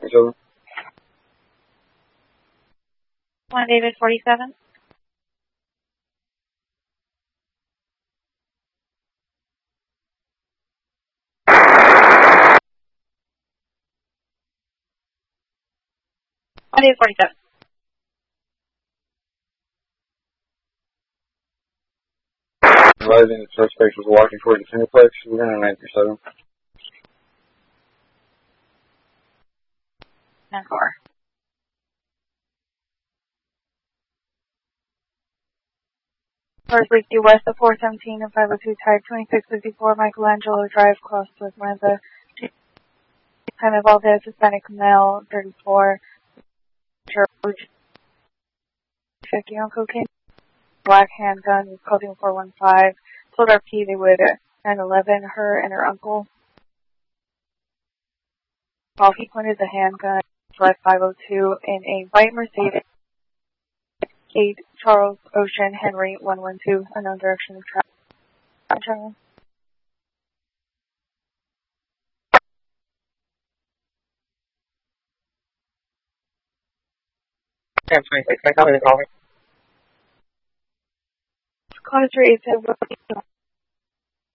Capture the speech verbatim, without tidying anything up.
twenty-seven. One David forty-seven. One David forty-seven. Rising, the suspect was walking toward the Cineplex. We're going to nine three seven. And four. First Lake West of four seventeen and five oh two type twenty-six fifty-four Michelangelo Drive, cross with Miranda. Jaime Valdez, Hispanic male, thirty-four. fifty on cocaine. Black handgun, coding four one five. Told R P they would nine eleven her and her uncle. While he pointed the handgun, left five oh two in a white Mercedes. eight Charles Ocean Henry one one two, unknown direction of travel. ten twenty-six, I call it a caller. Call three eight seven.